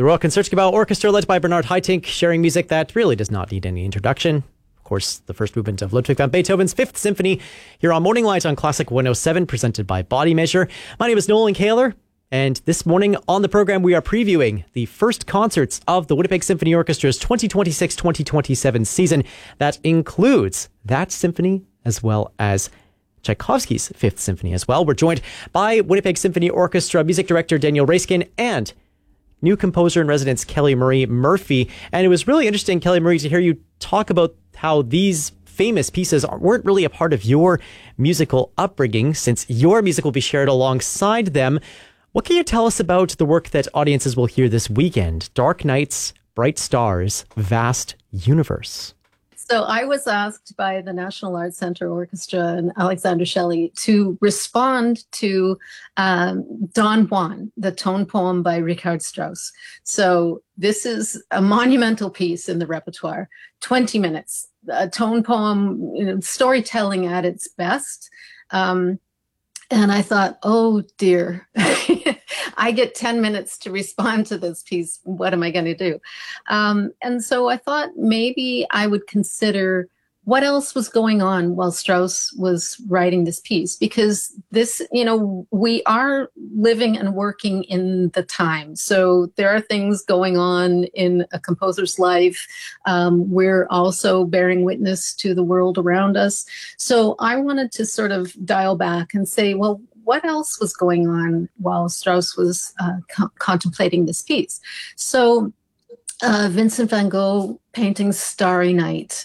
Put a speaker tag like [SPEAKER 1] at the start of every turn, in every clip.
[SPEAKER 1] The Royal Concertgebouw Orchestra, led by Bernard Haitink, sharing music that really does not need any introduction. Of course, the first movement of Ludwig van Beethoven's Fifth Symphony here on Morning Light on Classic 107, presented by Body Measure. My name is Nolan Kaler, and this morning on the program, we are previewing the first concerts of the Winnipeg Symphony Orchestra's 2026-2027 season. That includes that symphony as well as Tchaikovsky's Fifth Symphony as well. We're joined by Winnipeg Symphony Orchestra music director Daniel Raiskin and new composer in residence Kelly Marie Murphy. And it was really interesting, Kelly Marie, to hear you talk about how these famous pieces weren't really a part of your musical upbringing, since your music will be shared alongside them. What can you tell us about the work that audiences will hear this weekend? Dark Nights, Bright Stars, Vast Universe.
[SPEAKER 2] So I was asked by the National Arts Centre Orchestra and Alexander Shelley to respond to Don Juan, the tone poem by Richard Strauss. So this is a monumental piece in the repertoire, 20 minutes, a tone poem, storytelling at its best. And I thought, oh dear, I get 10 minutes to respond to this piece. What am I going to do? And so I thought maybe I would consider what else was going on while Strauss was writing this piece, because this, we are living and working in the time. So there are things going on in a composer's life. We're also bearing witness to the world around us. So I wanted to sort of dial back and say, well, what else was going on while Strauss was contemplating this piece? So Vincent van Gogh painting Starry Night,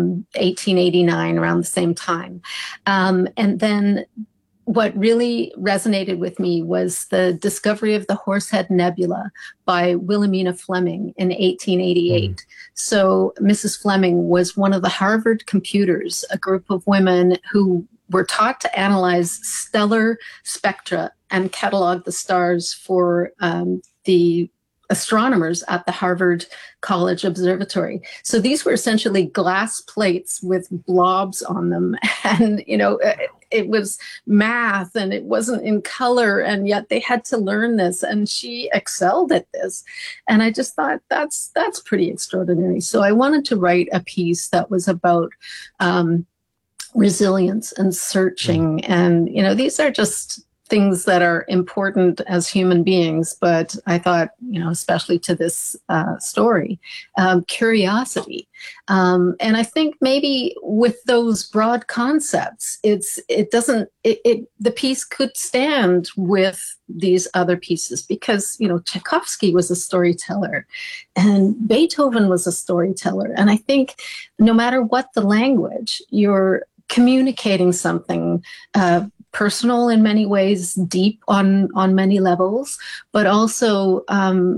[SPEAKER 2] 1889, around the same time. And then what really resonated with me was the discovery of the Horsehead Nebula by Wilhelmina Fleming in 1888. So Mrs. Fleming was one of the Harvard computers, a group of women who were taught to analyze stellar spectra and catalog the stars for the astronomers at the Harvard College Observatory. So these were essentially glass plates with blobs on them. And, it was math and it wasn't in color, and yet they had to learn this, and she excelled at this. And I just thought that's pretty extraordinary. So I wanted to write a piece that was about resilience and searching. And, these are just things that are important as human beings. But I thought, especially to this story, curiosity. And I think maybe with those broad concepts, the piece could stand with these other pieces, because, Tchaikovsky was a storyteller and Beethoven was a storyteller. And I think no matter what the language, you're communicating something personal in many ways, deep on many levels, but also